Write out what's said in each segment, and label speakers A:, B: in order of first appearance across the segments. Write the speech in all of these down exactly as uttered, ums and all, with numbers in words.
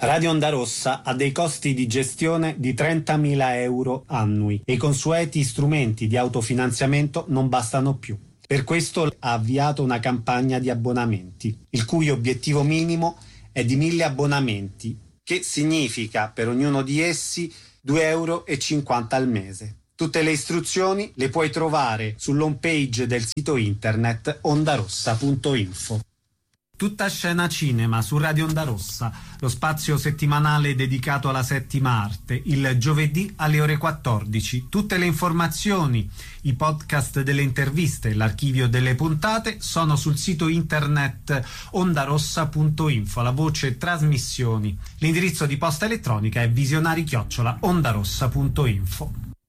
A: Radio Onda Rossa ha dei costi di gestione di trentamila euro annui e i consueti strumenti di autofinanziamento non bastano più. Per questo ha avviato una campagna di abbonamenti, il cui obiettivo minimo è di mille abbonamenti, che significa per ognuno di essi due euro e cinquanta al mese. Tutte le istruzioni le puoi trovare sull'home page del sito internet ondarossa punto info. Tutta scena cinema su Radio Onda Rossa, lo spazio settimanale dedicato alla settima arte, il giovedì alle ore quattordici. Tutte le informazioni, i podcast delle interviste, l'archivio delle puntate sono sul sito internet ondarossa punto info, la voce trasmissioni. L'indirizzo di posta elettronica è visionari chiocciola ondarossa punto info.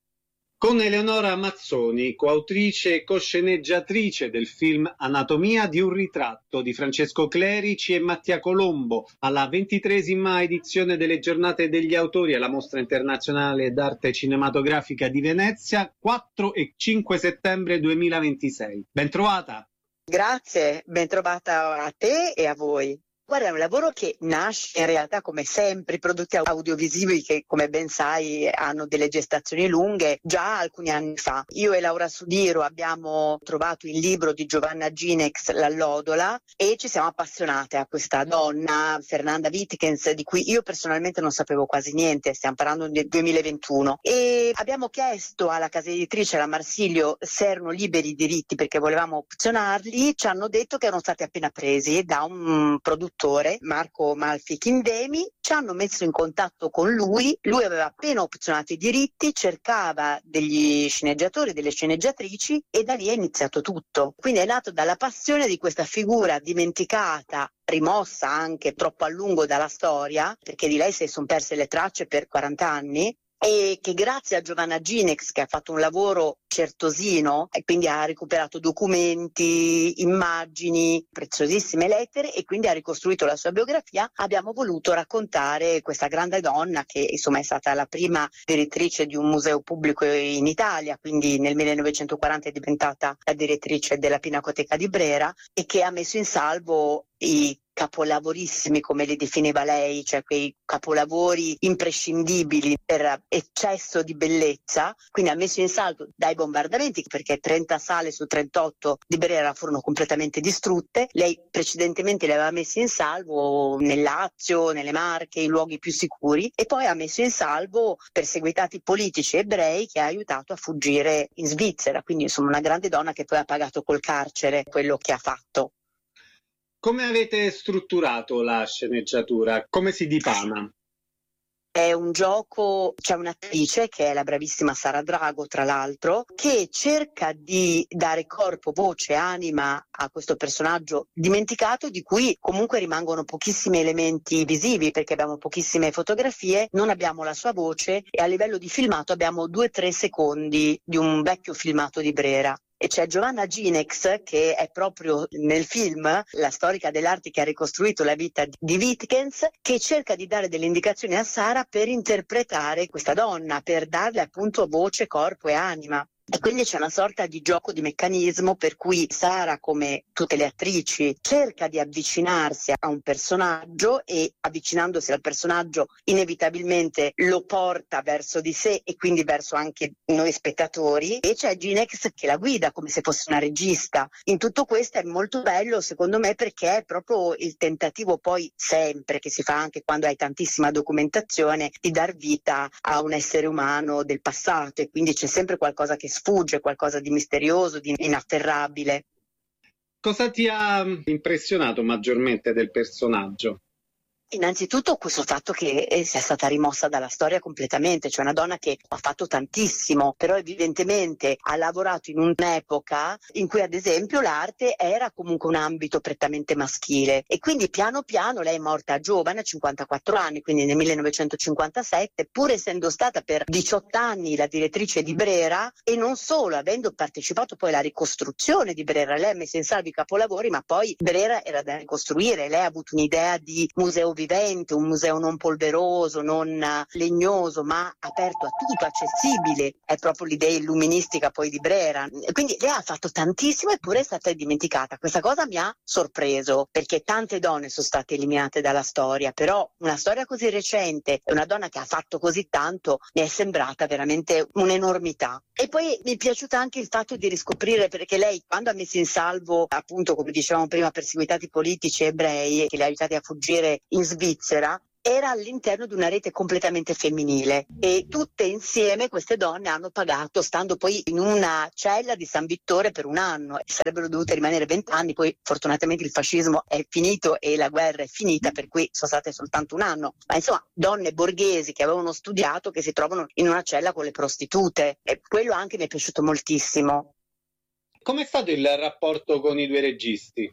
A: Con Eleonora Mazzoni, coautrice e cosceneggiatrice del film Anatomia di un ritratto di Francesco Clerici e Mattia Colombo, alla ventitresima edizione delle Giornate degli Autori alla Mostra Internazionale d'Arte Cinematografica di Venezia, quattro e cinque settembre duemilaventisei. Ben trovata!
B: Grazie, ben trovata a te e a voi. Guarda, è un lavoro che nasce in realtà come sempre, i prodotti audiovisivi che come ben sai hanno delle gestazioni lunghe, già alcuni anni fa. Io e Laura Sudiro abbiamo trovato il libro di Giovanna Ginex, L'Allodola, e ci siamo appassionate a questa donna, Fernanda Wittgens, di cui io personalmente non sapevo quasi niente, stiamo parlando del duemilaventuno. E abbiamo chiesto alla casa editrice, alla Marsilio, se erano liberi i diritti perché volevamo opzionarli. Ci hanno detto che erano stati appena presi da un produttore, Marco Malfi Kindemi. Ci hanno messo in contatto con lui, lui aveva appena opzionato i diritti, cercava degli sceneggiatori, delle sceneggiatrici, e da lì è iniziato tutto. Quindi è nato dalla passione di questa figura dimenticata, rimossa anche troppo a lungo dalla storia, perché di lei si sono perse le tracce per quaranta anni, e che grazie a Giovanna Ginex, che ha fatto un lavoro certosino e quindi ha recuperato documenti, immagini, preziosissime lettere, e quindi ha ricostruito la sua biografia, abbiamo voluto raccontare questa grande donna che insomma è stata la prima direttrice di un museo pubblico in Italia, quindi nel millenovecentoquaranta è diventata la direttrice della Pinacoteca di Brera, e che ha messo in salvo i capolavorissimi, come li definiva lei, cioè quei capolavori imprescindibili per eccesso di bellezza. Quindi ha messo in salvo dai bombardamenti, perché trenta sale su trentotto di Brera furono completamente distrutte. Lei precedentemente le aveva messe in salvo nel Lazio, nelle Marche, i luoghi più sicuri, e poi ha messo in salvo perseguitati politici ebrei che ha aiutato a fuggire in Svizzera. Quindi insomma una grande donna che poi ha pagato col carcere quello che ha fatto.
A: Come avete strutturato la sceneggiatura? Come si dipana?
B: È un gioco, c'è un'attrice che è la bravissima Sara Drago, tra l'altro, che cerca di dare corpo, voce, anima a questo personaggio dimenticato, di cui comunque rimangono pochissimi elementi visivi, perché abbiamo pochissime fotografie, non abbiamo la sua voce, e a livello di filmato abbiamo due o tre secondi di un vecchio filmato di Brera. E c'è Giovanna Ginex, che è proprio nel film la storica dell'arte che ha ricostruito la vita di Wittgens, che cerca di dare delle indicazioni a Sara per interpretare questa donna, per darle appunto voce, corpo e anima. E quindi c'è una sorta di gioco di meccanismo per cui Sara, come tutte le attrici, cerca di avvicinarsi a un personaggio, e avvicinandosi al personaggio inevitabilmente lo porta verso di sé e quindi verso anche noi spettatori, e c'è Ginex che la guida come se fosse una regista. In tutto questo è molto bello secondo me, perché è proprio il tentativo, poi sempre, che si fa anche quando hai tantissima documentazione, di dar vita a un essere umano del passato, e quindi c'è sempre qualcosa che sfugge, qualcosa di misterioso, di inafferrabile.
A: Cosa ti ha impressionato maggiormente del personaggio?
B: Innanzitutto questo fatto che sia stata rimossa dalla storia completamente, cioè una donna che ha fatto tantissimo, però evidentemente ha lavorato in un'epoca in cui ad esempio l'arte era comunque un ambito prettamente maschile, e quindi piano piano lei è morta giovane, a cinquantaquattro anni, quindi nel millenovecentocinquantasette, pur essendo stata per diciotto anni la direttrice di Brera, e non solo, avendo partecipato poi alla ricostruzione di Brera. Lei ha messo in salvo i capolavori, ma poi Brera era da ricostruire, lei ha avuto un'idea di museo vivente vivente, un museo non polveroso, non legnoso, ma aperto a tutto, accessibile. È proprio l'idea illuministica poi di Brera. Quindi lei ha fatto tantissimo eppure è stata dimenticata. Questa cosa mi ha sorpreso perché tante donne sono state eliminate dalla storia, però una storia così recente e una donna che ha fatto così tanto mi è sembrata veramente un'enormità. E poi mi è piaciuto anche il fatto di riscoprire, perché lei quando ha messo in salvo, appunto come dicevamo prima, perseguitati politici ebrei che li ha aiutati a fuggire in Svizzera, era all'interno di una rete completamente femminile e tutte insieme queste donne hanno pagato, stando poi in una cella di San Vittore per un anno. Sarebbero dovute rimanere vent'anni, poi fortunatamente il fascismo è finito e la guerra è finita, per cui sono state soltanto un anno. Ma insomma, donne borghesi che avevano studiato che si trovano in una cella con le prostitute, e quello anche mi è piaciuto moltissimo.
C: Com'è stato il rapporto con i due registi?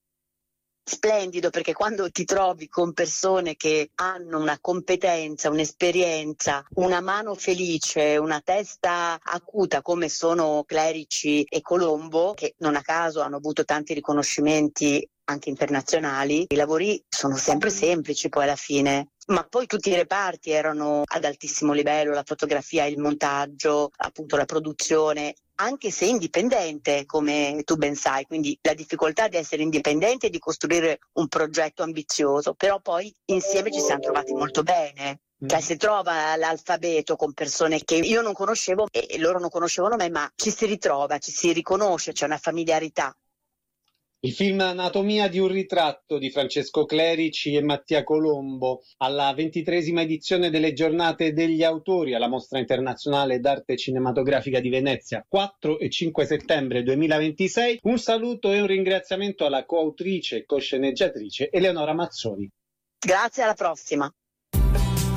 B: Splendido, perché quando ti trovi con persone che hanno una competenza, un'esperienza, una mano felice, una testa acuta come sono Clerici e Colombo, che non a caso hanno avuto tanti riconoscimenti anche internazionali, i lavori sono sempre semplici poi alla fine. Ma poi tutti i reparti erano ad altissimo livello, la fotografia, il montaggio, appunto la produzione, anche se indipendente, come tu ben sai, quindi la difficoltà di essere indipendente e di costruire un progetto ambizioso, però poi insieme ci siamo trovati molto bene. Cioè si trova l'alfabeto con persone che io non conoscevo e loro non conoscevano me, ma ci si ritrova, ci si riconosce, c'è una familiarità.
C: Il film Anatomia di un ritratto di Francesco Clerici e Mattia Colombo, alla ventitreesima edizione delle Giornate degli Autori alla Mostra Internazionale d'Arte Cinematografica di Venezia, quattro e cinque settembre duemilaventisei. Un saluto e un ringraziamento alla coautrice e cosceneggiatrice Eleonora Mazzoni.
B: Grazie, alla prossima.